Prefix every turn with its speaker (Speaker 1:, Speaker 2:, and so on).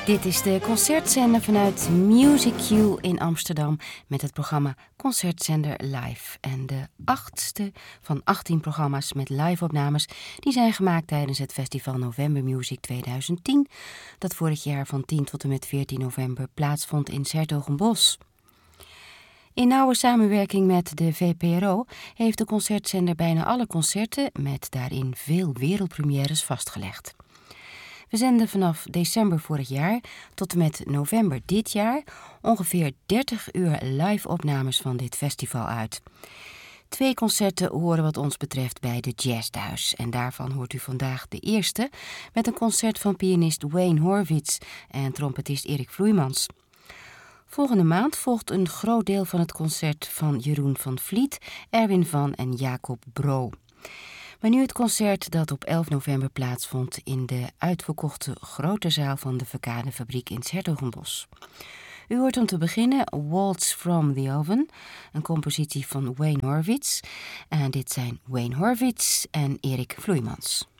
Speaker 1: Dit is de concertzender vanuit Music Q in Amsterdam met het programma Concertzender Live. En de 8e van 18 programma's met live-opnames die zijn gemaakt tijdens het festival November Music 2010, dat vorig jaar van 10 tot en met 14 november plaatsvond in 's-Hertogenbosch. In nauwe samenwerking met de VPRO heeft de concertzender bijna alle concerten met daarin veel wereldpremières vastgelegd. We zenden vanaf december vorig jaar tot en met november dit jaar ongeveer 30 uur live-opnames van dit festival uit. 2 concerten horen wat ons betreft bij de Jazzthuis. En daarvan hoort u vandaag de eerste met een concert van pianist Wayne Horvitz en trompetist Erik Vloeimans. Volgende maand volgt een groot deel van het concert van Jeroen van Vliet, Erwin van en Jacob Bro. Maar nu het concert dat op 11 november plaatsvond in de uitverkochte grote zaal van de Verkadefabriek in 's-Hertogenbosch. U hoort om te beginnen Waltz from the Oven, een compositie van Wayne Horvitz. En dit zijn Wayne Horvitz en Erik Vloeimans.